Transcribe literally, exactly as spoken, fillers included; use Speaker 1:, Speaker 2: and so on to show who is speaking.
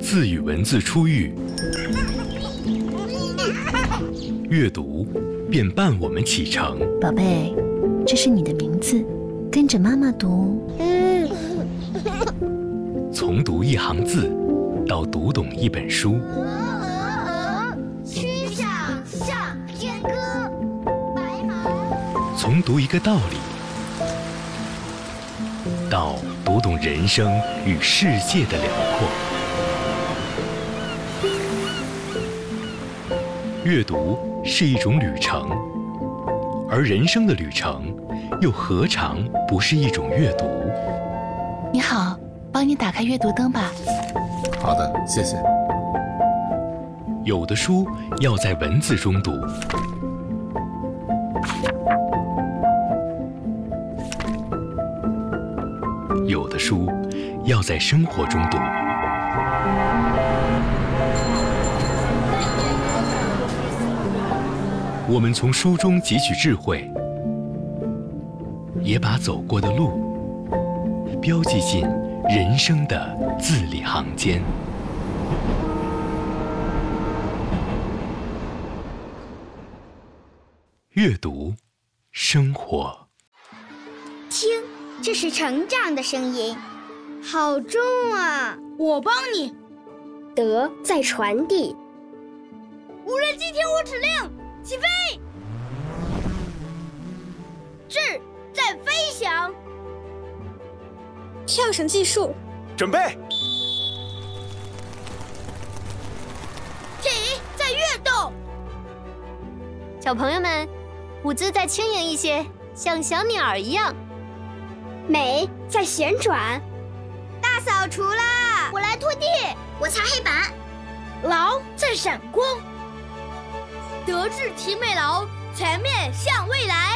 Speaker 1: 字与文字初遇，阅读便伴我们启程。
Speaker 2: 宝贝，这是你的名字，跟着妈妈读。
Speaker 1: 从读一行字，到读懂一本书。
Speaker 3: 曲项向天歌，白马。
Speaker 1: 从读一个道理，到读懂人生与世界的辽阔。阅读是一种旅程，而人生的旅程又何尝不是一种阅读？
Speaker 2: 你好，帮你打开阅读灯吧。
Speaker 4: 好的，谢谢。
Speaker 1: 有的书要在文字中读，有的书要在生活中读。我们从书中汲取智慧，也把走过的路标记进人生的字里行间。阅读，生活。
Speaker 3: 听，这是成长的声音，好重啊！
Speaker 5: 我帮你。
Speaker 3: 德在传递。
Speaker 5: 无人机听我指令，起飞！智在飞翔。
Speaker 6: 跳绳计数，
Speaker 4: 准备。
Speaker 5: 体在跃动。
Speaker 7: 小朋友们，舞姿再轻盈一些，像小鸟儿一样。
Speaker 3: 美在旋转。大扫除啦！
Speaker 5: 我来拖地，
Speaker 3: 我擦黑板。
Speaker 5: 劳在闪光。德智体美劳，全面向未来。